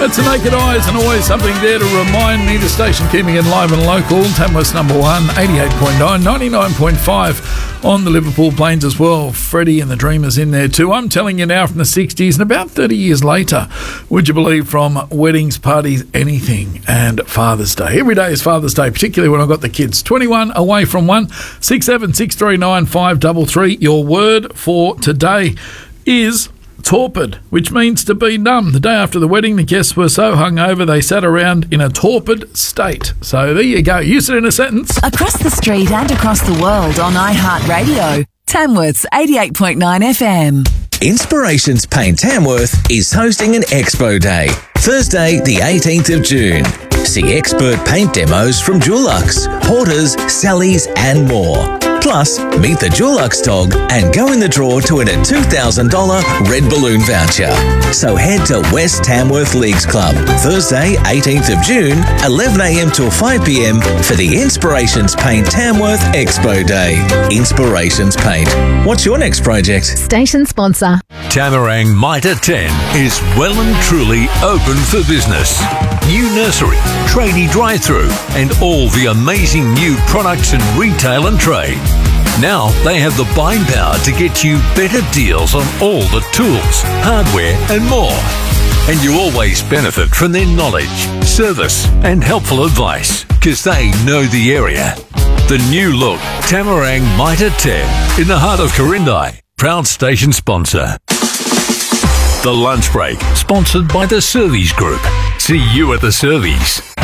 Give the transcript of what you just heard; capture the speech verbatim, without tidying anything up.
That's the Naked Eyes, and always something there to remind me. The station keeping it live and local. Tamworth's number one, eighty-eight point nine, ninety-nine point five on the Liverpool Plains as well. Freddie and the Dreamers in there too. I'm telling you now from the sixties, and about thirty years later, would you believe, from weddings, parties, anything, and Father's Day. Every day is Father's Day, particularly when I've got the kids. twenty-one away from one, six seven six three nine five three three. Your word for today is torpid, which means to be numb. The day after the wedding, the guests were so hungover they sat around in a torpid state. So there you go. Use it in a sentence. Across the street and across the world on iHeartRadio. Tamworth's eighty-eight point nine F M. Inspirations Paint Tamworth is hosting an Expo Day, Thursday the eighteenth of June. See expert paint demos from Dulux, Porters, Sally's and more. Plus, meet the Dulux dog and go in the draw to win a two thousand dollars Red Balloon voucher. So head to West Tamworth Leagues Club, Thursday eighteenth of June, eleven a m till five p m for the Inspirations Paint Tamworth Expo Day. Inspirations Paint. What's your next project? Station sponsor. Tamarang Mitre ten is well and truly open for business. New nursery, tradie drive-through, and all the amazing new products in retail and trade. Now they have the buying power to get you better deals on all the tools, hardware and more. And you always benefit from their knowledge, service and helpful advice, because they know the area. The new look Tamarang Mitre ten in the heart of Corindai. Proud station sponsor. The Lunch Break, sponsored by the Servies Group. See you at the Servies.